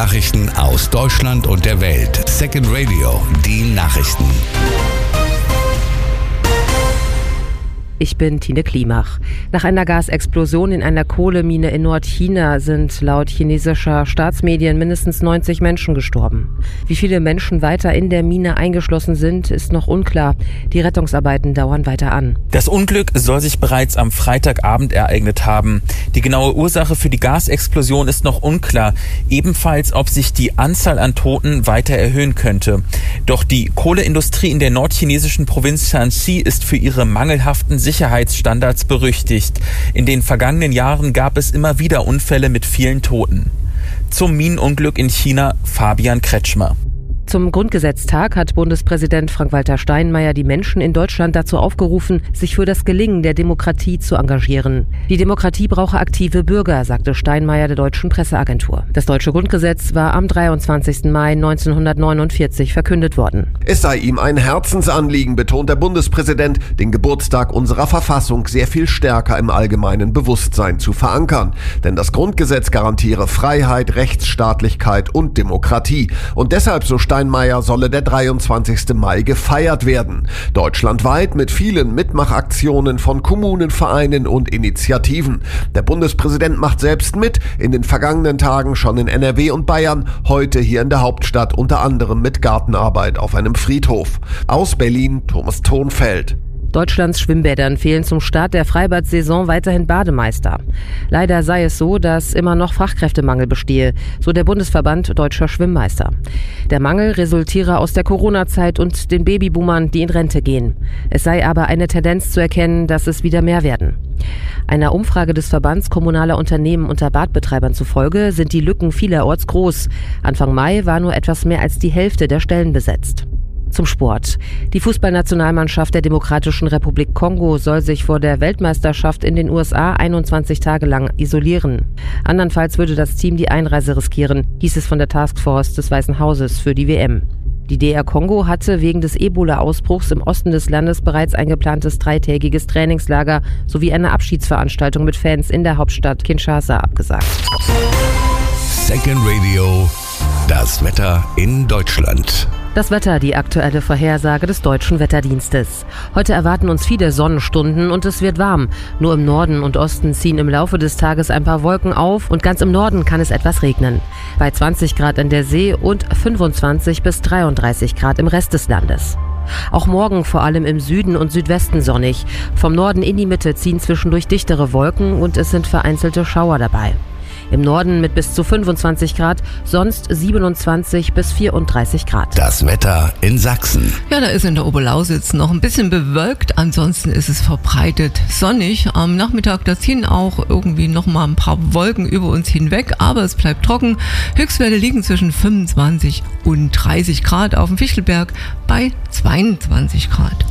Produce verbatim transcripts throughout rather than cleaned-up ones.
Nachrichten aus Deutschland und der Welt. Second Radio, die Nachrichten. Ich bin Tine Klimach. Nach einer Gasexplosion in einer Kohlemine in Nordchina sind laut chinesischer Staatsmedien mindestens neunzig Menschen gestorben. Wie viele Menschen weiter in der Mine eingeschlossen sind, ist noch unklar. Die Rettungsarbeiten dauern weiter an. Das Unglück soll sich bereits am Freitagabend ereignet haben. Die genaue Ursache für die Gasexplosion ist noch unklar. Ebenfalls, ob sich die Anzahl an Toten weiter erhöhen könnte. Doch die Kohleindustrie in der nordchinesischen Provinz Shanxi ist für ihre mangelhaften Sicherheitsstandards berüchtigt. In den vergangenen Jahren gab es immer wieder Unfälle mit vielen Toten. Zum Minenunglück in China, Fabian Kretschmer. Zum Grundgesetztag hat Bundespräsident Frank-Walter Steinmeier die Menschen in Deutschland dazu aufgerufen, sich für das Gelingen der Demokratie zu engagieren. Die Demokratie brauche aktive Bürger, sagte Steinmeier der Deutschen Presseagentur. Das deutsche Grundgesetz war am dreiundzwanzigsten Mai neunzehnhundertneunundvierzig verkündet worden. Es sei ihm ein Herzensanliegen, betont der Bundespräsident, den Geburtstag unserer Verfassung sehr viel stärker im allgemeinen Bewusstsein zu verankern. Denn das Grundgesetz garantiere Freiheit, Rechtsstaatlichkeit und Demokratie. Und deshalb, so Steinmeier, solle der dreiundzwanzigsten Mai gefeiert werden. Deutschlandweit mit vielen Mitmachaktionen von Kommunen, Vereinen und Initiativen. Der Bundespräsident macht selbst mit, in den vergangenen Tagen schon in N R W und Bayern, heute hier in der Hauptstadt unter anderem mit Gartenarbeit auf einem Friedhof. Aus Berlin, Thomas Thonfeld. Deutschlands Schwimmbädern fehlen zum Start der Freibad-Saison weiterhin Bademeister. Leider sei es so, dass immer noch Fachkräftemangel bestehe, so der Bundesverband Deutscher Schwimmmeister. Der Mangel resultiere aus der Corona-Zeit und den Babyboomern, die in Rente gehen. Es sei aber eine Tendenz zu erkennen, dass es wieder mehr werden. Einer Umfrage des Verbands kommunaler Unternehmen unter Badbetreibern zufolge sind die Lücken vielerorts groß. Anfang Mai war nur etwas mehr als die Hälfte der Stellen besetzt. Zum Sport. Die Fußballnationalmannschaft der Demokratischen Republik Kongo soll sich vor der Weltmeisterschaft in den U S A einundzwanzig Tage lang isolieren. Andernfalls würde das Team die Einreise riskieren, hieß es von der Taskforce des Weißen Hauses für die W M. Die D R Kongo hatte wegen des Ebola-Ausbruchs im Osten des Landes bereits ein geplantes dreitägiges Trainingslager sowie eine Abschiedsveranstaltung mit Fans in der Hauptstadt Kinshasa abgesagt. Second Radio, das Wetter in Deutschland. Das Wetter, die aktuelle Vorhersage des Deutschen Wetterdienstes. Heute erwarten uns viele Sonnenstunden und es wird warm. Nur im Norden und Osten ziehen im Laufe des Tages ein paar Wolken auf und ganz im Norden kann es etwas regnen. Bei zwanzig Grad an der See und fünfundzwanzig bis dreiunddreißig Grad im Rest des Landes. Auch morgen vor allem im Süden und Südwesten sonnig. Vom Norden in die Mitte ziehen zwischendurch dichtere Wolken und es sind vereinzelte Schauer dabei. Im Norden mit bis zu fünfundzwanzig Grad, sonst siebenundzwanzig bis vierunddreißig Grad. Das Wetter in Sachsen. Ja, da ist in der Oberlausitz noch ein bisschen bewölkt, ansonsten ist es verbreitet sonnig. Am Nachmittag, da ziehen auch irgendwie noch mal ein paar Wolken über uns hinweg, aber es bleibt trocken. Höchstwerte liegen zwischen fünfundzwanzig und dreißig Grad, auf dem Fichtelberg bei zweiundzwanzig Grad.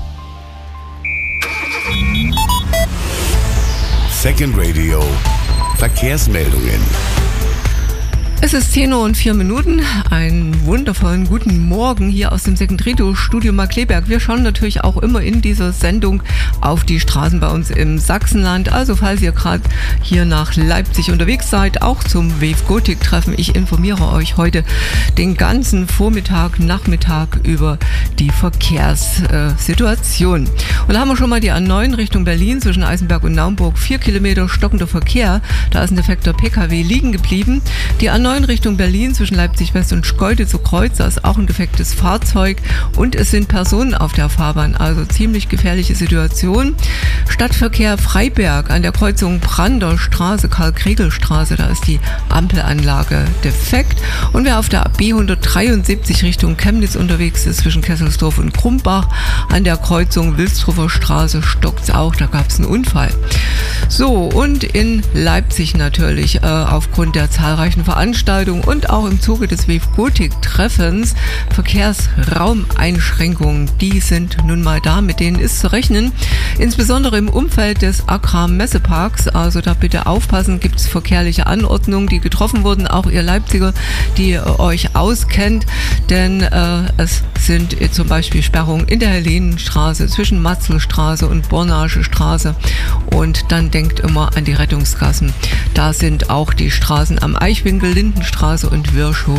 Second Radio. Verkehrsmeldungen. Es ist zehn Uhr und vier Minuten. Einen wundervollen guten Morgen hier aus dem Second Radio Studio Markkleeberg. Wir schauen natürlich auch immer in dieser Sendung auf die Straßen bei uns im Sachsenland. Also falls ihr gerade hier nach Leipzig unterwegs seid, auch zum Wave Gothic Treffen. Ich informiere euch heute den ganzen Vormittag, Nachmittag über die Verkehrssituation. Und da haben wir schon mal die A neun Richtung Berlin zwischen Eisenberg und Naumburg. Vier Kilometer stockender Verkehr. Da ist ein defekter P K W liegen geblieben. Die A neun Richtung Berlin zwischen Leipzig West und Schkeuditz zu Kreuz, da ist auch ein defektes Fahrzeug und es sind Personen auf der Fahrbahn, also ziemlich gefährliche Situation. Stadtverkehr Freiberg an der Kreuzung Branderstraße, Karl-Kregel-Straße, da ist die Ampelanlage defekt. Und wer auf der B hundertdreiundsiebzig Richtung Chemnitz unterwegs ist zwischen Kesselsdorf und Krumbach, an der Kreuzung Wilsdruffer Straße stockt es auch, da gab es einen Unfall. So, und in Leipzig natürlich äh, aufgrund der zahlreichen Veranstaltungen und auch im Zuge des Wave Gothic Treffens Verkehrsraumeinschränkungen, die sind nun mal da, mit denen ist zu rechnen. Insbesondere im Umfeld des Agram Messeparks, also da bitte aufpassen, gibt es verkehrliche Anordnungen, die getroffen wurden, auch ihr Leipziger, die ihr euch auskennt, denn äh, es sind äh, zum Beispiel Sperrungen in der Helenenstraße zwischen Matzelstraße und Bornagestraße und dann denkt immer an die Rettungskassen. Da sind auch die Straßen am Eichwinkel, Lindenstraße und Wirschhof